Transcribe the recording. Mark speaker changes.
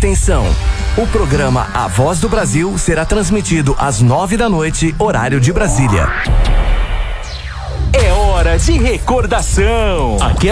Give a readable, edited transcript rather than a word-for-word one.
Speaker 1: Atenção! O programa A Voz do Brasil será transmitido às 9 da noite, horário de Brasília.
Speaker 2: É hora de recordação.